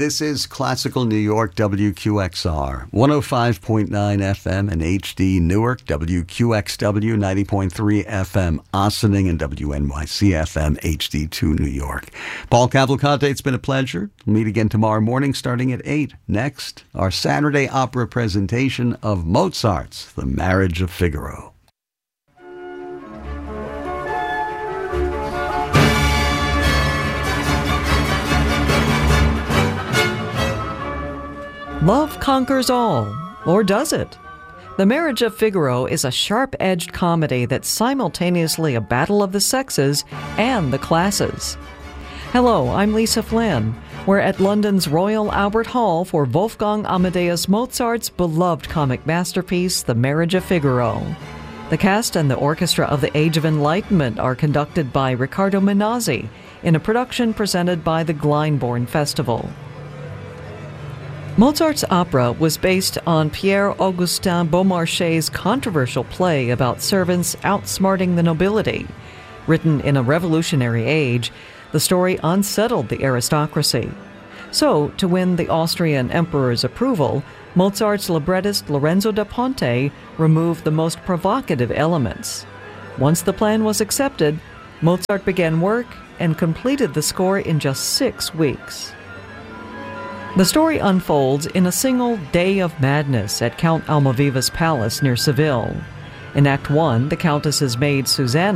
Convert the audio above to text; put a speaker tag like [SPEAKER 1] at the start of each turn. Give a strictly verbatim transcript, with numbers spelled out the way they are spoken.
[SPEAKER 1] This is Classical New York, W Q X R, one oh five point nine F M and H D Newark, W Q X W ninety point three F M Ossining, and W N Y C F M H D two New York. Paul Cavalcante, it's been a pleasure. We'll meet again tomorrow morning starting at eight. Next, our Saturday opera presentation of Mozart's The Marriage of Figaro.
[SPEAKER 2] Love conquers all, or does it? The Marriage of Figaro is a sharp-edged comedy that's simultaneously a battle of the sexes and the classes. Hello, I'm Lisa Flynn. We're at London's Royal Albert Hall for Wolfgang Amadeus Mozart's beloved comic masterpiece, The Marriage of Figaro. The cast and the orchestra of the Age of Enlightenment are conducted by Riccardo Minazzi in a production presented by the Glyndebourne Festival. Mozart's opera was based on Pierre-Augustin Beaumarchais' controversial play about servants outsmarting the nobility. Written in a revolutionary age, the story unsettled the aristocracy. So, to win the Austrian emperor's approval, Mozart's librettist Lorenzo da Ponte removed the most provocative elements. Once the plan was accepted, Mozart began work and completed the score in just six weeks. The story unfolds in a single day of madness at Count Almaviva's palace near Seville. In Act One, the Countess's maid Susanna